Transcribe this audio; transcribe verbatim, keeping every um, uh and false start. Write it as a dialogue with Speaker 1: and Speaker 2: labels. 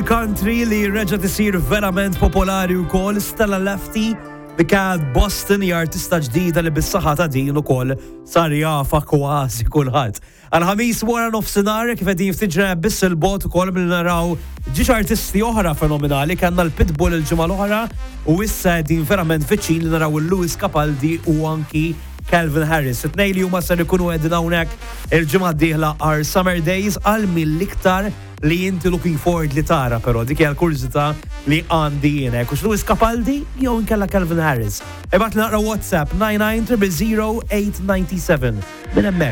Speaker 1: fil-country li reġa' tisir verament popolari wkoll Stella Lefty bikat Boston hija artista ġdida li bis-saħħa ta' din ukoll sar jafa kważi kulħadd. Għal-ħamis wara nofsinhar kif qed jiftiġra biss il-bot ukoll milli naraw ġiex artisti oħra fenomenali kellna l-Pitbull il-ġimgħa l-oħra u issa din verament viċin li naraw il-Lewis Capaldi u anki Calvin Harris. It-tnejn li huma ser ikunu qegħdin hawnhekk il-ġimgħa d-dieħla Our Summer Days għal mill-iktar li inti looking forward li tara, però dik hija l-kurżità li għandi jiena. Kux Lewis Capaldi jew inkella Calvin Harris. Ibgħat li naqra WhatsApp nine nine zero zero eight nine seven. Minn hemmhekk